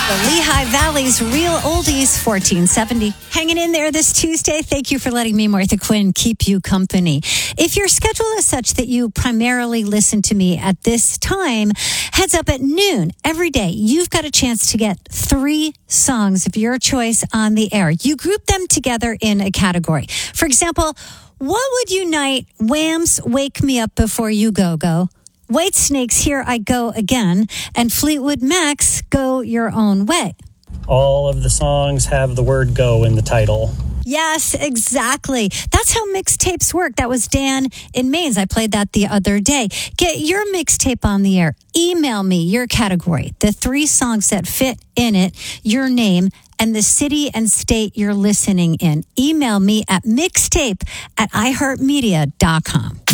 The Lehigh Valley's Real Oldies 1470. Hanging in there this Tuesday. Thank you for letting me, Martha Quinn, keep you company. If your schedule is such that you primarily listen to me at this time, heads up at noon every day. You've got a chance to get 3 songs of your choice on the air. You group them together in a category. For example, what would unite Wham's Wake Me Up Before You Go, Whitesnake's Here I Go Again, and Fleetwood Mac's Go Your Own Way? All of the songs have the word go in the title. Yes, exactly. That's how mixtapes work. That was Dan in Mainz. I played that the other day. Get your mixtape on the air. Email me your category, the 3 songs that fit in it, your name, and the city and state you're listening in. Email me at mixtape@iheartmedia.com.